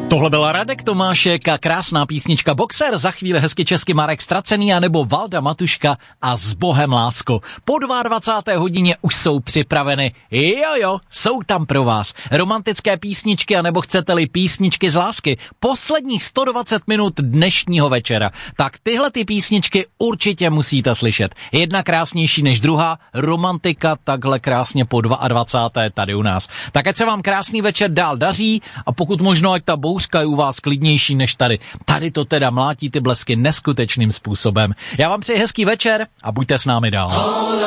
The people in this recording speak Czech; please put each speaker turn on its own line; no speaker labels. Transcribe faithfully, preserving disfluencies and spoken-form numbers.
Tohle byl Radek Tomášek a krásná písnička Boxer, za chvíli hezky česky Marek Stracený a nebo Valda Matuška a S Bohem lásko. Po dvacáté druhé hodině už jsou připraveny. Jo jo, jsou tam pro vás romantické písničky a nebo chcete-li písničky z lásky. Posledních sto dvacet minut dnešního večera. Tak tyhle ty písničky určitě musíte slyšet. Jedna krásnější než druhá, romantika takhle krásně po dvacáté druhé tady u nás. Tak ať se vám krásný večer dál daří a pokud možno ať ta bouřka je u vás klidnější než tady. Tady to teda mlátí ty blesky neskutečným způsobem. Já vám přeji hezký večer a buďte s námi dál.